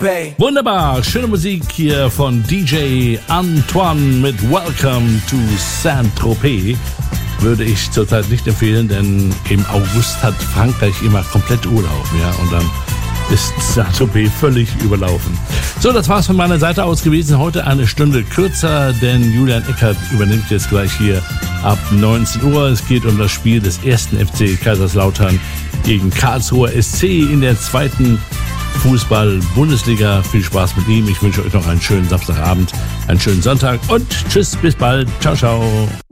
Wunderbar, schöne Musik hier von DJ Antoine mit Welcome to Saint-Tropez. Würde ich zurzeit nicht empfehlen, denn im August hat Frankreich immer komplett Urlaub, ja, und dann ist Saint-Tropez völlig überlaufen. So, das war's von meiner Seite aus gewesen. Heute eine Stunde kürzer, denn Julian Eckert übernimmt jetzt gleich hier ab 19 Uhr. Es geht um das Spiel des 1. FC Kaiserslautern gegen Karlsruher SC in der 2. Fußball-Bundesliga. Viel Spaß mit ihm. Ich wünsche euch noch einen schönen Samstagabend, einen schönen Sonntag und tschüss, bis bald. Ciao, ciao.